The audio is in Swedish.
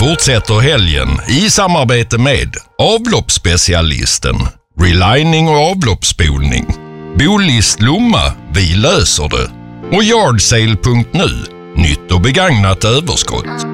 fortsätter helgen i samarbete med avloppsspecialisten, relining och avloppsspolning, Bolist Lomma, vi löser det, och Yardsale.nu, nytt och begagnat överskott.